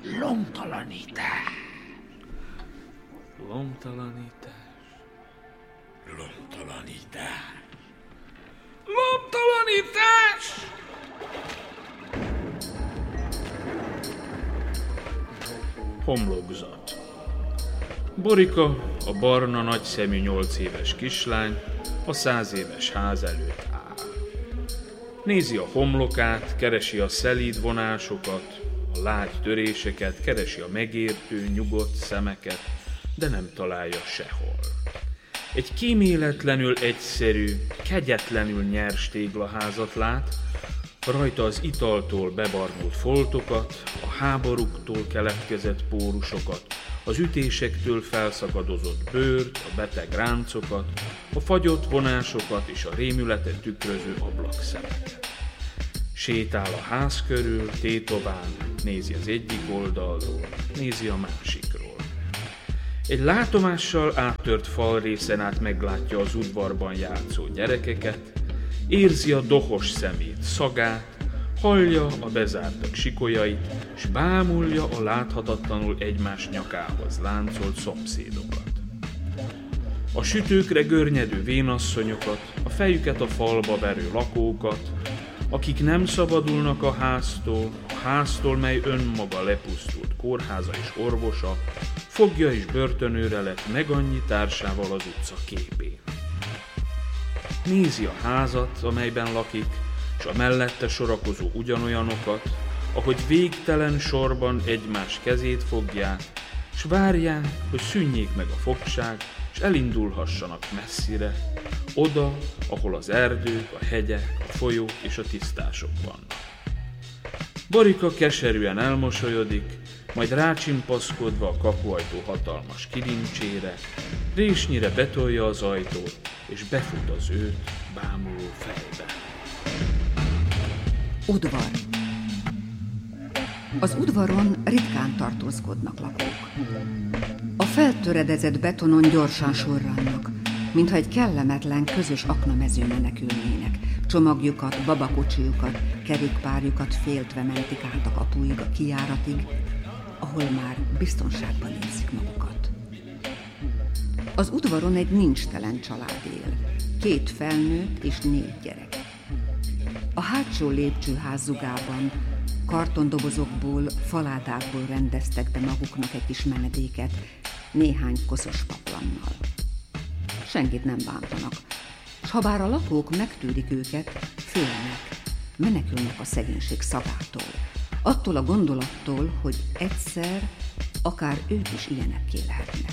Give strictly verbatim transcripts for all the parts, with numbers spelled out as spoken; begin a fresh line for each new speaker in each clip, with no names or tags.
Lomtalanítás.
Lomtalanítás.
Lomtalanítás.
Lomtalanítás! Homlokzat. Borika, a barna nagyszemű nyolc éves kislány, a száz éves ház előtt áll. Nézi a homlokát, keresi a szelíd vonásokat, a lágy töréseket, keresi a megértő, nyugodt szemeket, de nem találja sehol. Egy kíméletlenül egyszerű, kegyetlenül nyers téglaházat lát, rajta az italtól bebarnult foltokat, a háborúktól keletkezett pórusokat, az ütésektől felszakadozott bőrt, a beteg ráncokat, a fagyott vonásokat és a rémületet tükröző ablakszemeket. Sétál a ház körül, tétován, nézi az egyik oldalról, nézi a másikról. Egy látomással áttört falrészen át meglátja az udvarban játszó gyerekeket, érzi a dohos szemét, szagát, hallja a bezártak sikolyait, s bámulja a láthatatlanul egymás nyakához láncolt szomszédokat. A sütőkre görnyedő vénasszonyokat, a fejüket a falba verő lakókat, akik nem szabadulnak a háztól, a háztól, mely önmaga lepusztult kórháza és orvosa, fogja és börtönőre lett meg annyi társával az utca képén. Nézi a házat, amelyben lakik, és a mellette sorakozó ugyanolyanokat, ahogy végtelen sorban egymás kezét fogják, s várják, hogy szűnjék meg a fogság, és elindulhassanak messzire, oda, ahol az erdők, a hegyek, a folyók és a tisztások vannak. Borika keserűen elmosolyodik, majd rácsimpaszkodva a kapuajtó hatalmas kilincsére, résnyire betolja az ajtót, és befut az őt bámuló fejbe.
Udvar. Az udvaron ritkán tartózkodnak lakók. A feltöredezett betonon gyorsan sorrannak, mintha egy kellemetlen közös aknamezőn menekülnének. Csomagjukat, babakocsijukat, kerékpárjukat féltve mentik át a kapuig, a kijáratig, ahol már biztonságban érzik magukat. Az udvaron egy nincstelen család él, két felnőtt és négy gyerek. A hátsó lépcsőház zugában kartondobozokból, faládákból rendeztek be maguknak egy kis menedéket, néhány koszos paplannal. Senkit nem bántanak, s ha bár a lakók megtűrik őket, félnek, menekülnek a szegénység szagától, attól a gondolattól, hogy egyszer akár ők is ilyenekké lehetnek.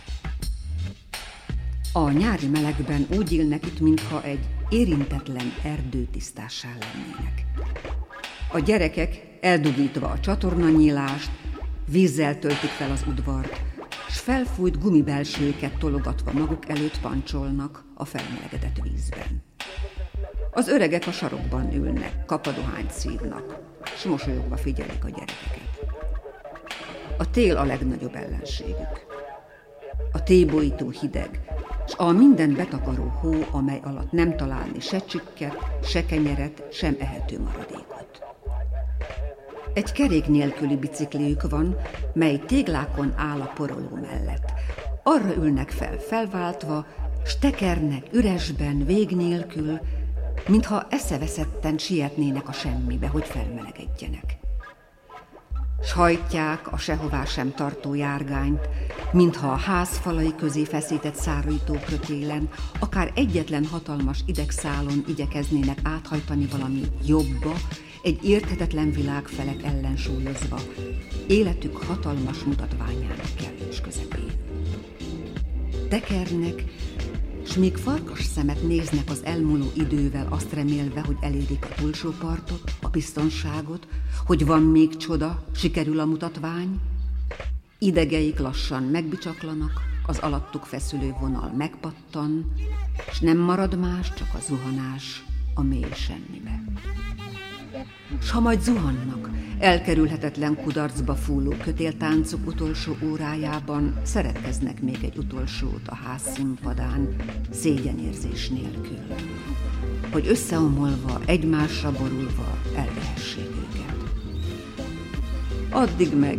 A nyári melegben úgy élnek itt, mintha egy érintetlen erdőtisztássá lennének. A gyerekek eldugítva a csatornanyílást, vízzel töltik fel az udvart, s felfújt gumibelsőket tologatva maguk előtt pancsolnak a felmelegedett vízben. Az öregek a sarokban ülnek, kapadohányt szívnak, s mosolyogva figyelik a gyerekeket. A tél a legnagyobb ellenségük. A tébolytó hideg, s a mindent betakaró hó, amely alatt nem találni se csikket, se kenyeret, sem ehető maradékot. Egy kerék nélküli bicikliük van, mely téglákon áll a poroló mellett. Arra ülnek fel felváltva, s tekernek üresben, vég nélkül, mintha eszeveszetten sietnének a semmibe, hogy felmelegedjenek. S hajtják a sehová sem tartó járgányt, mintha a ház falai közé feszített szárító kötélen, akár egyetlen hatalmas idegszálon igyekeznének áthajtani valami jobba, egy érthetetlen világ felett ellensúlyozva, életük hatalmas mutatványának kellős közepén. Tekernek, s míg farkas szemet néznek az elmúló idővel, azt remélve, hogy elérik a túlsó partot, a biztonságot, hogy van még csoda, sikerül a mutatvány, idegeik lassan megbicsaklanak, az alattuk feszülő vonal megpattan, s nem marad más, csak a zuhanás a mély semmibe. S ha majd zuhannak, elkerülhetetlen kudarcba fúló kötéltáncok utolsó órájában szeretkeznek még egy utolsót a ház színpadán, szégyenérzés nélkül, hogy összeomolva, egymásra borulva elvehessék őket. Addig meg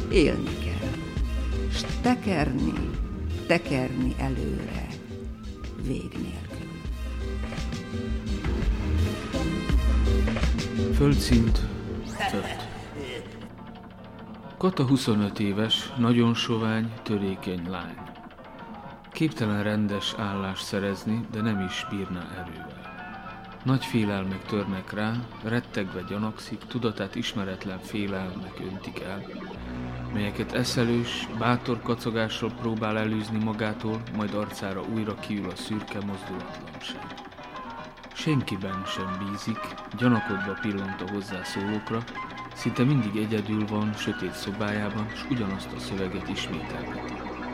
élni kell, s tekerni, tekerni előre, vég nélkül.
Földszint öt. Kata huszonöt éves, nagyon sovány, törékeny lány. Képtelen rendes állást szerezni, de nem is bírná erővel. Nagy félelmek törnek rá, rettegve gyanakszik, tudatát ismeretlen félelmek öntik el, melyeket eszelős, bátor kacogással próbál elűzni magától, majd arcára újra kiül a szürke mozdulatlanság. Senkiben sem bízik, gyanakodva pillant a hozzászólókra, szinte mindig egyedül van sötét szobájában, s ugyanazt a szöveget ismételgeti.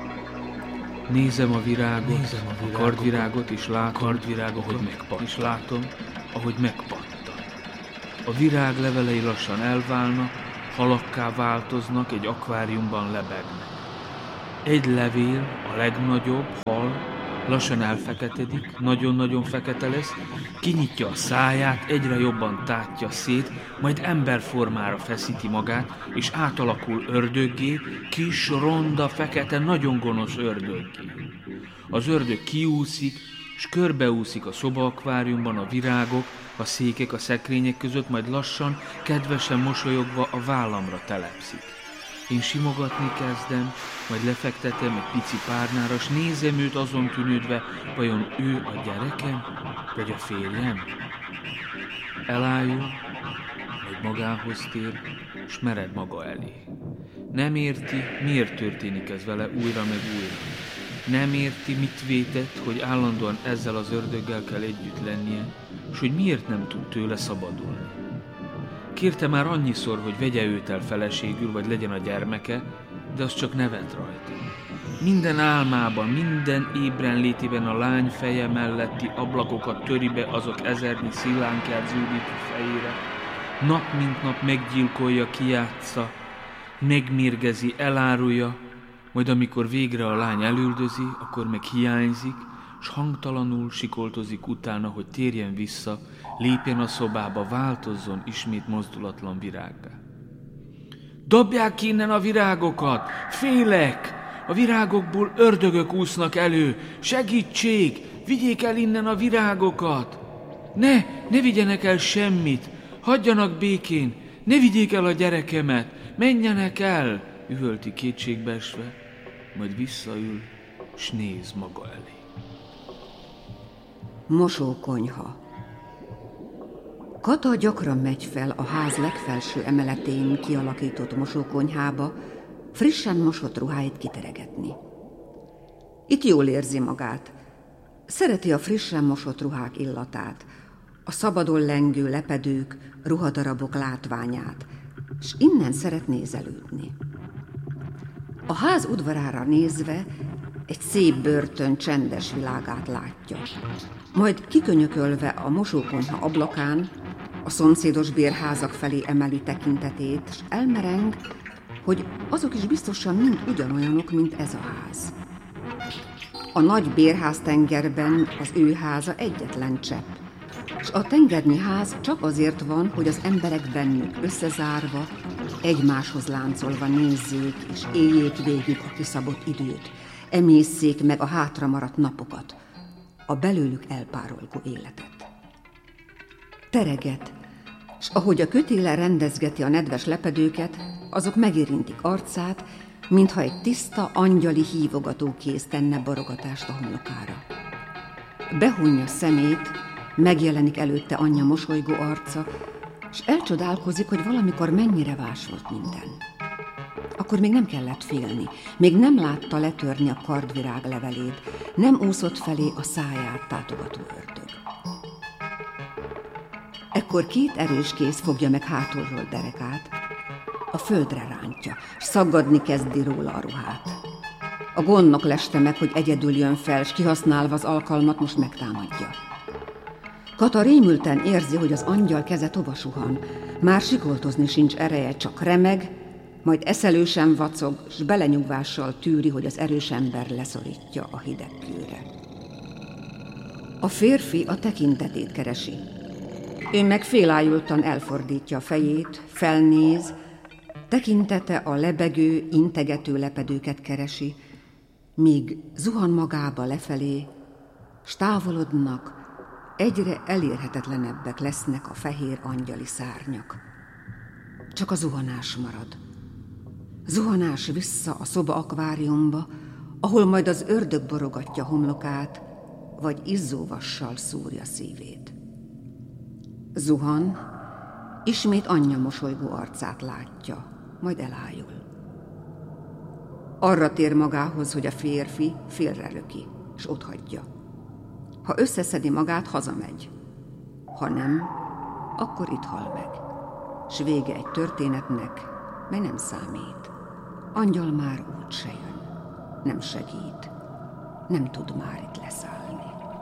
Nézem a virágot, Nézem a, virágot, a kardvirágot, és látom, kardvirágot, ahogy megpattan. És látom, ahogy megpattan. A virág levelei lassan elválnak, halakká változnak, egy akváriumban lebegnek. Egy levél, a legnagyobb, hal, lassan elfeketedik, nagyon-nagyon fekete lesz, kinyitja a száját, egyre jobban tátja szét, majd emberformára feszíti magát, és átalakul ördöggé, kis, ronda, fekete, nagyon gonosz ördöggé. Az ördög kiúszik, és körbeúszik a szobaakváriumban a virágok, a székek, a szekrények között, majd lassan, kedvesen mosolyogva a vállamra telepszik. Én simogatni kezdem, majd lefektetem egy pici párnára, s nézem őt azon tűnődve, vajon ő a gyerekem, vagy a férjem? Elájul, majd magához tér, s mered maga elé. Nem érti, miért történik ez vele újra meg újra. Nem érti, mit vétett, hogy állandóan ezzel az ördöggel kell együtt lennie, s hogy miért nem tud tőle szabadulni. Kérte már annyiszor, hogy vegye őt el feleségül, vagy legyen a gyermeke, de az csak nevet rajta. Minden álmában, minden ébren létében a lány feje melletti ablakokat töri be azok ezernyi szillánkját zúdító fejére. Nap mint nap meggyilkolja, kijátsza, megmérgezi, elárulja, majd amikor végre a lány elüldözi, akkor meg hiányzik, s hangtalanul sikoltozik utána, hogy térjen vissza, lépjen a szobába, változzon ismét mozdulatlan virággá. Dobják ki innen a virágokat! Félek! A virágokból ördögök úsznak elő! Segítség! Vigyék el innen a virágokat! Ne! Ne vigyenek el semmit! Hagyjanak békén! Ne vigyék el a gyerekemet! Menjenek el! Üvölti kétségbeesve, majd visszaül, s néz maga elé.
Mosókonyha. Kata gyakran megy fel a ház legfelső emeletén kialakított mosókonyhába, frissen mosott ruháit kiteregetni. Itt jól érzi magát. Szereti a frissen mosott ruhák illatát, a szabadon lengő lepedők, ruhadarabok látványát, s innen szeret nézelődni. A ház udvarára nézve egy szép börtön csendes világát látja. Majd kikönyökölve a mosókonyha ablakán a szomszédos bérházak felé emeli tekintetét, s elmereng, hogy azok is biztosan mind ugyanolyanok, mint ez a ház. A nagy bérháztengerben az ő háza egyetlen csepp, s a tengernyi ház csak azért van, hogy az emberek bennük összezárva, egymáshoz láncolva nézzék és éljék végig a kiszabott időt, emészszék meg a hátra maradt napokat, a belőlük elpárolgó életet. Tereget, s ahogy a kötéle rendezgeti a nedves lepedőket, azok megérintik arcát, mintha egy tiszta, angyali hívogatókéz tenne borogatást a homlokára. Behunja szemét, megjelenik előtte anyja mosolygó arca, s elcsodálkozik, hogy valamikor mennyire vás volt minden. Akkor még nem kellett félni, még nem látta letörni a kardvirág levelét, nem úszott felé a száját tátogató ördög. Ekkor két erős kéz fogja meg hátulról derekát, a földre rántja, s szaggadni kezdi róla a ruhát. A gondnok leste meg, hogy egyedül jön fel, s kihasználva az alkalmat most megtámadja. Kata rémülten érzi, hogy az angyal keze tova suhan, már sikoltozni sincs ereje, csak remeg, majd eszelősen vacog, s belenyugvással tűri, hogy az erős ember leszorítja a hideg kőre. A férfi a tekintetét keresi. Ő meg félájultan elfordítja a fejét, felnéz, Tekintete a lebegő, integető lepedőket keresi, míg zuhan magába lefelé, s távolodnak, egyre elérhetetlenebbek lesznek a fehér angyali szárnyak. Csak a zuhanás marad. Zuhanás vissza a szoba akváriumba, ahol majd az ördög borogatja homlokát, vagy izzóvassal szúrja szívét. Zuhan, ismét anyja mosolygó arcát látja, majd elájul. Arra tér magához, hogy a férfi félrelöki, s otthagyja. Ha összeszedi magát, hazamegy. Ha nem, akkor itt hal meg. S vége egy történetnek, mely nem számít. Angyal már úgyse jön, nem segít, nem tud már itt leszállni.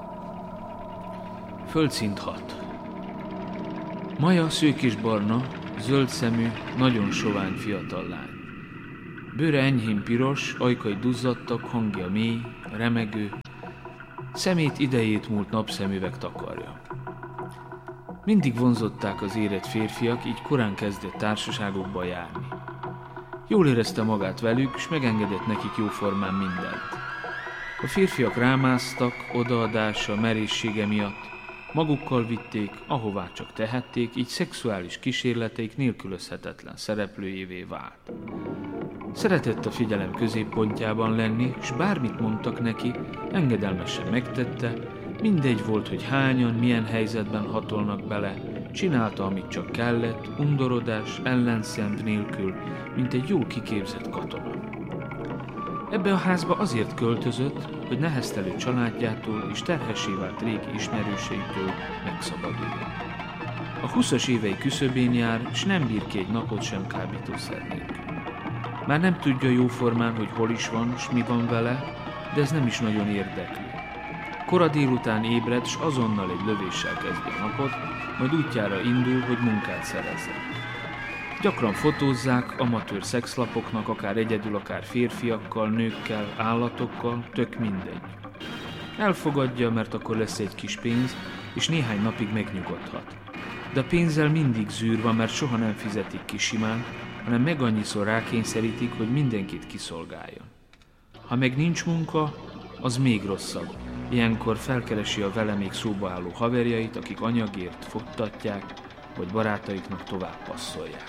Földszint hat. Maja szőkésbarna, zöld szemű, nagyon sovány fiatal lány. Bőre enyhén piros, ajkai duzzadtak, hangja mély, remegő, szemét idejét múlt napszemüveg takarja. Mindig vonzották az érett férfiak, így korán kezdett társaságokba járni. Jól érezte magát velük, s megengedett nekik jóformán mindent. A férfiak rámásztak, odaadása, merészsége miatt, magukkal vitték, ahová csak tehették, így szexuális kísérleteik nélkülözhetetlen szereplőjévé vált. Szeretett a figyelem középpontjában lenni, s bármit mondtak neki, engedelmesen megtette, mindegy volt, hogy hányan, milyen helyzetben hatolnak bele, csinálta, amit csak kellett, undorodás, ellenszemb nélkül, mint egy jól kiképzett katona. Ebbe a házba azért költözött, hogy neheztelő családjától és terhessé vált régi ismerőseitől megszabaduljon. A huszas évei küszöbén jár, s nem bír ki egy napot sem kábítószer nélkül. Már nem tudja jóformán, hogy hol is van, s mi van vele, de ez nem is nagyon érdekli. Kora délután ébred, s azonnal egy lövéssel kezdi a napot, majd útjára indul, hogy munkát szerezzen. Gyakran fotózzák amatőr szexlapoknak, akár egyedül, akár férfiakkal, nőkkel, állatokkal, tök mindegy. Elfogadja, mert akkor lesz egy kis pénz, és néhány napig megnyugodhat. De a pénzzel mindig zűr van, mert soha nem fizetik ki simán, hanem meg annyiszor rákényszerítik, hogy mindenkit kiszolgáljon. Ha meg nincs munka, az még rosszabb. Ilyenkor felkeresi a vele még szóba álló haverjait, akik anyagért futtatják, vagy barátaiknak tovább passzolják.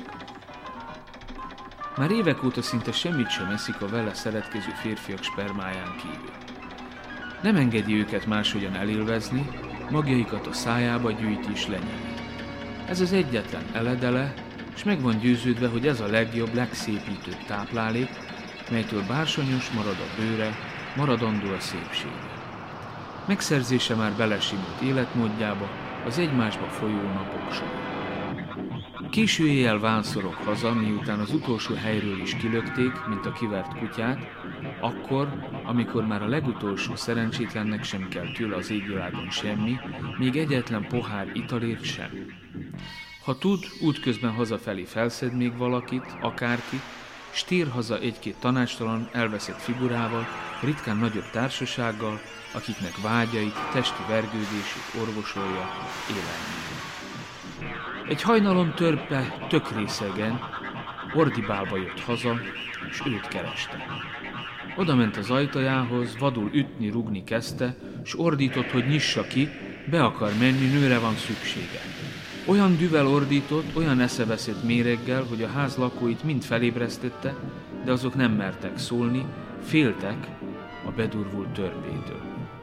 Már évek óta szinte semmit sem eszik a vele szeretkező férfiak spermáján kívül. Nem engedi őket máshogyan elélvezni, magjaikat a szájába gyűjti és lenyeli. Ez az egyetlen eledele, és meg van győződve, hogy ez a legjobb, legszépítőbb táplálék, melytől bársonyos marad a bőre, maradandó a szépsége. Megszerzése már belesimult életmódjába, az egymásba folyó napok során. Késő éjjel vánszorog haza, miután az utolsó helyről is kilökték, mint a kivert kutyát, akkor, amikor már a legutolsó szerencsétlennek sem kell tőle az égvilágon semmi, még egyetlen pohár italért sem. Ha tud, útközben hazafelé felszed még valakit, akárki, s tér haza egy-két tanácstalan, elveszett figurával, ritkán nagyobb társasággal, akiknek vágyait, testi vergődését orvosolja, élelmezi. Egy hajnalon Törpe tök részegen, ordibálva jött haza, és őt kereste. Oda ment az ajtajához, vadul ütni, rugni kezdte, s ordított, hogy nyissa ki, be akar menni, nőre van szüksége. Olyan düvel ordított, olyan eszeveszett méreggel, hogy a ház lakóit mind felébresztette, de azok nem mertek szólni, féltek a bedurvult Törpétől.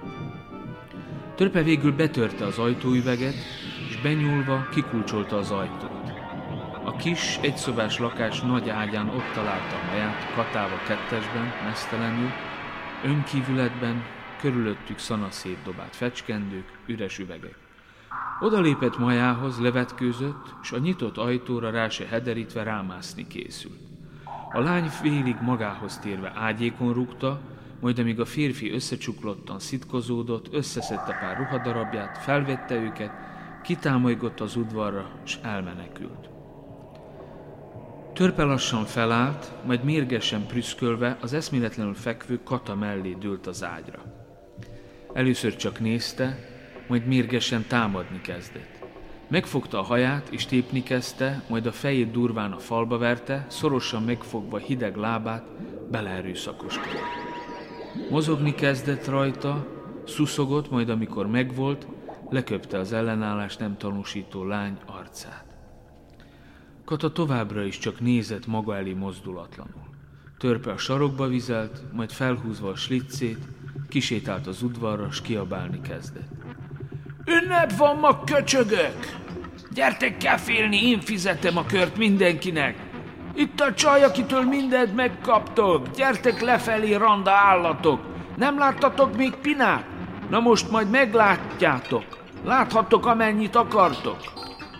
Törpe végül betörte az ajtóüveget, és benyúlva kikulcsolta az ajtót. A kis, egyszobás lakás nagy ágyán ott találta a maját, katálva kettesben, meztelenül, önkívületben, körülöttük szanaszét dobált fecskendők, üres üvegek. Oda lépett majához, levetkőzött, s a nyitott ajtóra rá se hederítve rámászni készült. A lány félig magához térve ágyékon rúgta, majd amíg a férfi összecsuklottan szitkozódott, összeszedte pár ruhadarabját, felvette őket, kitámolygott az udvarra, s elmenekült. Törpe lassan felállt, majd mérgesen prüszkölve az eszméletlenül fekvő Kata mellé dőlt az ágyra. Először csak nézte, majd mérgesen támadni kezdett. Megfogta a haját, és tépni kezdte, majd a fejét durván a falba verte, szorosan megfogva hideg lábát, beleerőszakoskodott. Mozogni kezdett rajta, szuszogott, majd amikor megvolt, leköpte az ellenállást nem tanúsító lány arcát. Kata továbbra is csak nézett maga elé mozdulatlanul. Törpe a sarokba vizelt, majd felhúzva a sliccét, kisétált az udvarra, s kiabálni kezdett. Ünnep van ma, köcsögök! Gyertek kefélni, én fizetem a kört mindenkinek! Itt a csaj, akitől mindent megkaptok! Gyertek lefelé, randa állatok! Nem láttatok még Pinát? Na most majd meglátjátok! Láthattok, amennyit akartok!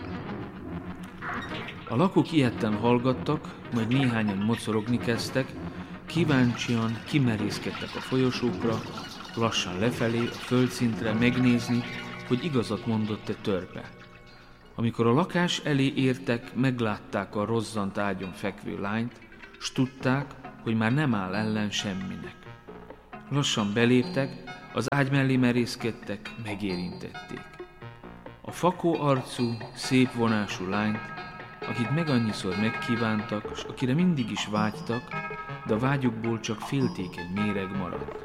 A lakók ijedten hallgattak, majd néhányan mocorogni kezdtek, kíváncsian kimerészkedtek a folyosókra, lassan lefelé, a földszintre megnézni, hogy igazat mondott-e Törpe. Amikor a lakás elé értek, meglátták a rozzant ágyon fekvő lányt, s tudták, hogy már nem áll ellen semminek. Lassan beléptek, az ágy mellé merészkedtek, megérintették. A fakó arcú, szép vonású lányt, akit meg annyiszor megkívántak, s akire mindig is vágytak, de a vágyukból csak féltékeny méreg maradt.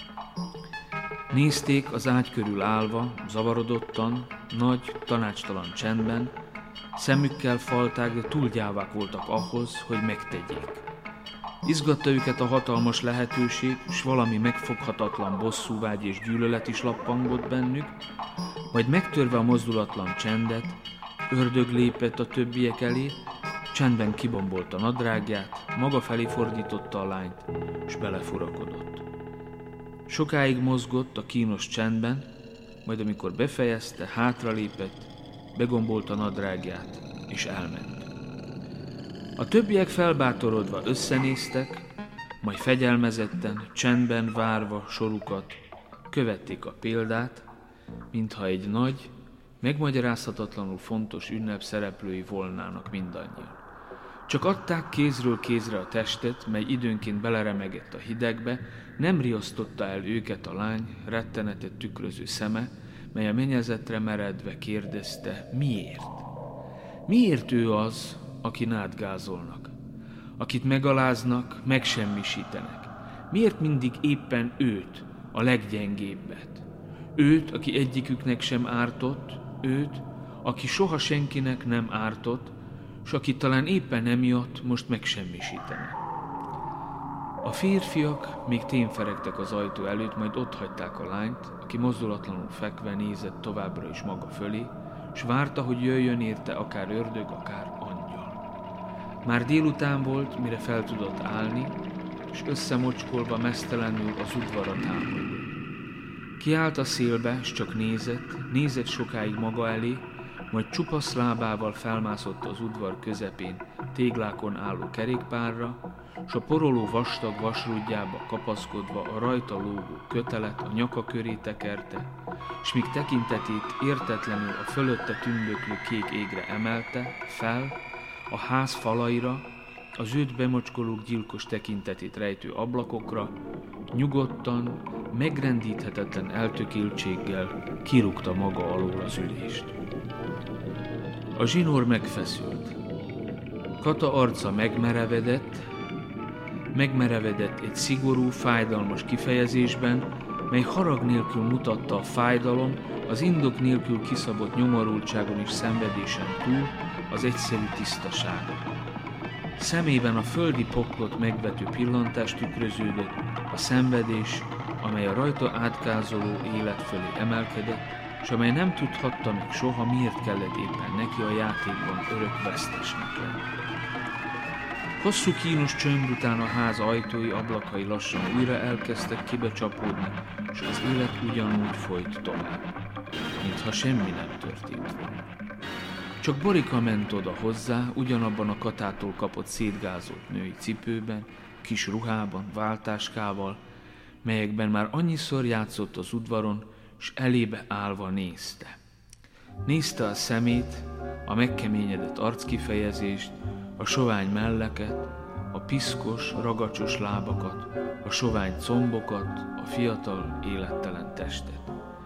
Nézték az ágy körül állva, zavarodottan, nagy, tanácstalan csendben, szemükkel falták, de túl gyávák voltak ahhoz, hogy megtegyék. Izgatta őket a hatalmas lehetőség, s valami megfoghatatlan bosszúvágy és gyűlölet is lappangott bennük, majd megtörve a mozdulatlan csendet, ördög lépett a többiek elé, csendben kibombolta nadrágját, maga felé fordította a lányt, s belefurakodott. Sokáig mozgott a kínos csendben, majd amikor befejezte, hátralépett, begombolta nadrágját, és elment. A többiek felbátorodva összenéztek, majd fegyelmezetten, csendben várva sorukat, követték a példát, mintha egy nagy, megmagyarázhatatlanul fontos ünnep szereplői volnának mindannyian. Csak adták kézről kézre a testet, mely időnként beleremegett a hidegbe, nem riasztotta el őket a lány rettenetet tükröző szeme, mely a mennyezetre meredve kérdezte, miért? Miért ő az, akin átgázolnak, akit megaláznak, megsemmisítenek? Miért mindig éppen őt, a leggyengébbet? Őt, aki egyiküknek sem ártott, őt, aki soha senkinek nem ártott, s aki talán éppen emiatt most megsemmisítenek. A férfiak még témferegtek az ajtó előtt, majd otthagyták a lányt, aki mozdulatlanul fekve nézett továbbra is maga fölé, s várta, hogy jöjjön érte akár ördög, akár angyal. Már délután volt, mire fel tudott állni, és összemocskolva meztelenül az udvarra támadott. Kiállt a szélbe, s csak nézett, nézett sokáig maga elé, majd csupasz lábával felmászott az udvar közepén téglákon álló kerékpárra, s a poroló vastag vasrúdjába kapaszkodva a rajta lógó kötelet a nyaka köré tekerte, s míg tekintetét értetlenül a fölötte tündöklő kék égre emelte, fel, a ház falaira, az őt bemocskolók gyilkos tekintetét rejtő ablakokra, nyugodtan, megrendíthetetlen eltökéltséggel kirúgta maga alól az ülést. A zsinór megfeszült. Kata arca megmerevedett, megmerevedett egy szigorú, fájdalmas kifejezésben, mely harag nélkül mutatta a fájdalom, az indok nélkül kiszabott nyomorultságon és szenvedésen túl az egyszerű tisztaságot. Szemében a földi poklot megvető pillantás tükröződött, a szenvedés, amely a rajta átkázoló élet fölé emelkedett, és amely nem tudhatta meg soha, miért kellett éppen neki a játékban örök vesztesnek lenni. Hosszú kínos csönd után a ház ajtói, ablakai lassan újra elkezdtek kibecsapódni, és az élet ugyanúgy folyt tovább, mintha semmi nem történt volna. Csak Borika ment oda hozzá, ugyanabban a Katától kapott szétgázolt női cipőben, kis ruhában, váltáskával, melyekben már annyiszor játszott az udvaron, s elébe állva nézte. Nézte a szemét, a megkeményedett arckifejezést, a sovány melleket, a piszkos, ragacsos lábakat, a sovány combokat, a fiatal, élettelen testet.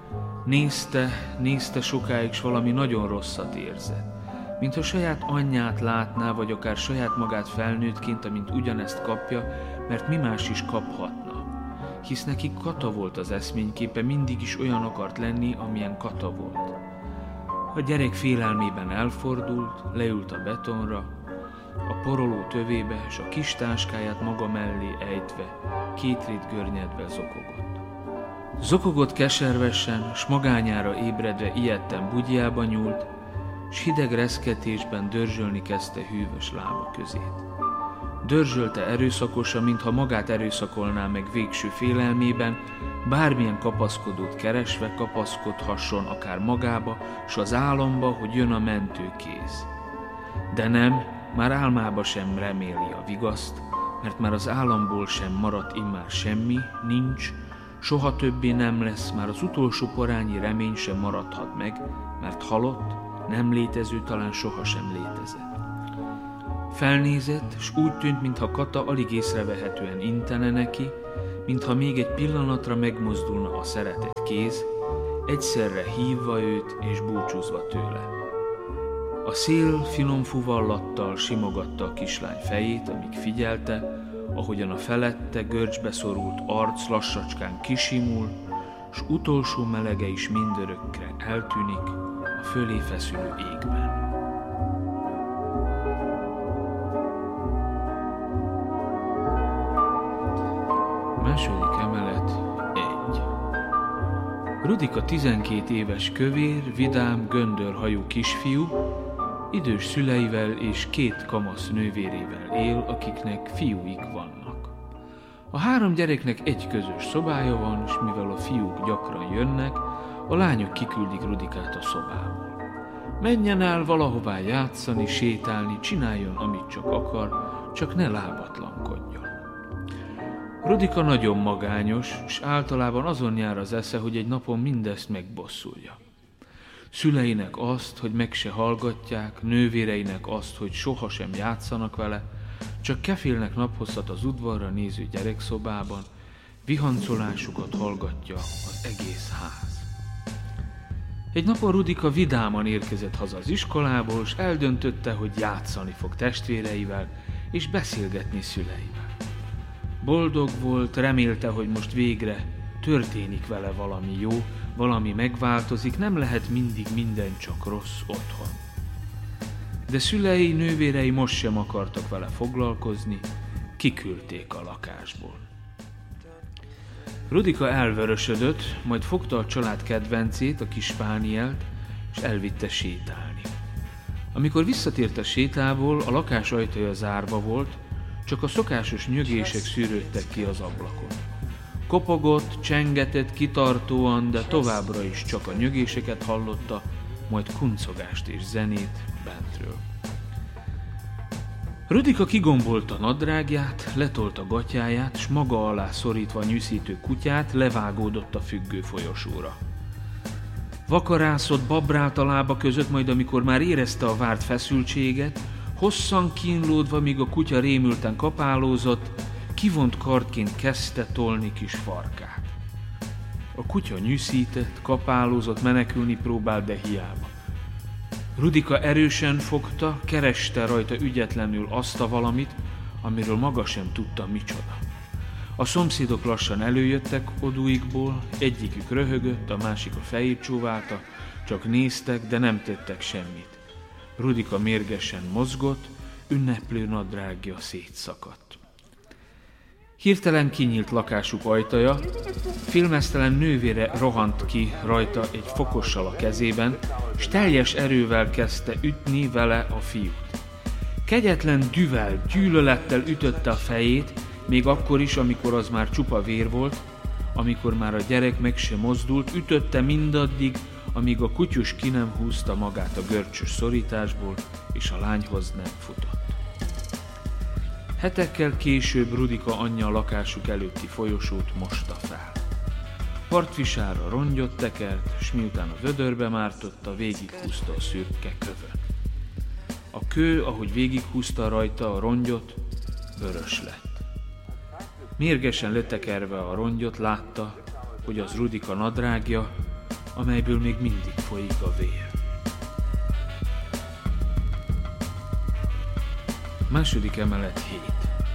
Nézte, nézte sokáig, s valami nagyon rosszat érzett. Mintha saját anyját látná, vagy akár saját magát felnőttként, amint ugyanezt kapja, mert mi más is kaphatna. Hisz neki Kata volt az eszményképe, mindig is olyan akart lenni, amilyen Kata volt. A gyerek félelmében elfordult, leült a betonra, a poroló tövébe, és a kis táskáját maga mellé ejtve, két rét görnyedve zokogott. Zokogott keservesen, s magányára ébredve ijedten bugyjába nyúlt, s hideg reszketésben dörzsölni kezdte hűvös lába közét. Dörzsölte erőszakosan, mintha magát erőszakolná meg végső félelmében, bármilyen kapaszkodót keresve kapaszkodhasson akár magába, s az álomba, hogy jön a mentőkéz. De nem, már álmába sem reméli a vigaszt, mert már az álomból sem maradt immár semmi, nincs, soha többé nem lesz, már az utolsó porányi remény sem maradhat meg, mert halott, nem létező, talán sohasem létezett. Felnézett, s úgy tűnt, mintha Kata alig észrevehetően intene neki, mintha még egy pillanatra megmozdulna a szeretett kéz, egyszerre hívva őt és búcsúzva tőle. A szél finom fuvallattal simogatta a kislány fejét, amíg figyelte, ahogyan a felette görcsbe szorult arc lassacskán kisimul, s utolsó melege is mindörökre eltűnik a fölé feszülő égben. Második emelet egy. Rudika tizenkét éves kövér, vidám, göndörhajú kisfiú, idős szüleivel és két kamasz nővérével él, akiknek fiúik vannak. A három gyereknek egy közös szobája van, és mivel a fiúk gyakran jönnek, a lányok kiküldik Rudikát a szobából. Menjen el valahová játszani, sétálni, csináljon, amit csak akar, csak ne lábatlankodjon. Rudika nagyon magányos, és általában azon jár az esze, hogy egy napon mindezt megbosszulja. Szüleinek azt, hogy meg se hallgatják, nővéreinek azt, hogy sohasem játszanak vele, csak kefélnek naphosszat az udvarra néző gyerekszobában, vihancolásukat hallgatja az egész ház. Egy napon Rudika vidáman érkezett haza az iskolából, és eldöntötte, hogy játszani fog testvéreivel, és beszélgetni szüleivel. Boldog volt, remélte, hogy most végre történik vele valami jó, valami megváltozik, nem lehet mindig minden csak rossz otthon. De szülei, nővérei most sem akartak vele foglalkozni, kiküldték a lakásból. Rudika elvörösödött, majd fogta a család kedvencét, a kis Pánielt, és elvitte sétálni. Amikor visszatért a sétából, a lakás ajtaja zárva volt, csak a szokásos nyögések szűrődtek ki az ablakon. Kopogott, csengetett kitartóan, de továbbra is csak a nyögéseket hallotta, majd kuncogást és zenét bentről. Rudika kigombolta nadrágját, letolta gatyáját, s maga alá szorítva a nyűszítő kutyát levágódott a függő folyosóra. Vakarászott, babrált a lába között, majd amikor már érezte a várt feszültséget, hosszan kínlódva, míg a kutya rémülten kapálózott, kivont kardként kezdte tolni kis farkát. A kutya nyűszített, kapálózott, menekülni próbált, de hiába. Rudika erősen fogta, kereste rajta ügyetlenül azt a valamit, amiről maga sem tudta micsoda. A szomszédok lassan előjöttek oduikból, egyikük röhögött, a másik a fejét csóválta, csak néztek, de nem tettek semmit. Rudika mérgesen mozgott, ünneplő nadrágja szétszakadt. Hirtelen kinyílt lakásuk ajtaja, félmeztelen nővére rohant ki rajta egy fokossal a kezében, s teljes erővel kezdte ütni vele a fiút. Kegyetlen dühvel, gyűlölettel ütötte a fejét, még akkor is, amikor az már csupa vér volt, amikor már a gyerek meg sem mozdult, ütötte mindaddig, amíg a kutyus ki nem húzta magát a görcsös szorításból, és a lányhoz nem futott. Hetekkel később Rudika anyja a lakásuk előtti folyosót mosta fel. Partvisára rongyot tekert, s miután a vödörbe mártotta, végighúzta a szürke kövön. A kő, ahogy végighúzta rajta a rongyot, vörös lett. Mérgesen letekerve a rongyot, látta, hogy az Rudika nadrágja, amelyből még mindig folyik a vér. Második emelet hét.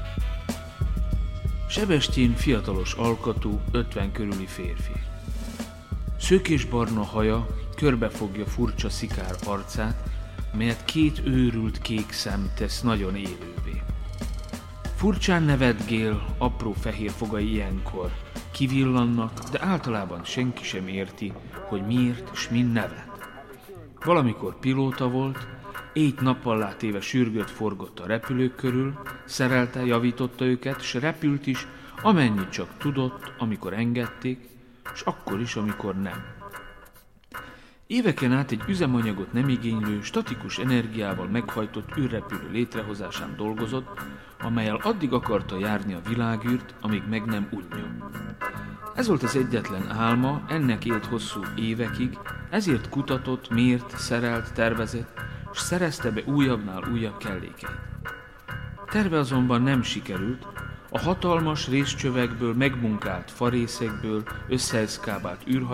Sebestyén fiatalos alkatú, ötven körüli férfi. Szőkésbarna haja körbefogja furcsa szikár arcát, melyet két őrült kék szem tesz nagyon élővé. Furcsán nevetgél, apró fehér fogai ilyenkor kivillannak, de általában senki sem érti, hogy miért és min nevet. Valamikor pilóta volt, éjt-nappallá téve sürgött forgott a repülők körül, szerelte, javította őket, s repült is, amennyit csak tudott, amikor engedték, és akkor is, amikor nem. Éveken át egy üzemanyagot nem igénylő, statikus energiával meghajtott űrrepülő létrehozásán dolgozott, amellyel addig akarta járni a világűrt, amíg meg nem unjon. Ez volt az egyetlen álma, ennek élt hosszú évekig, ezért kutatott, mért, szerelt, tervezett, és szerezte be újabbnál újabb kellékeit. Terve azonban nem sikerült, a hatalmas részcsövekből, megmunkált farészekből összeeszkábált űrhajó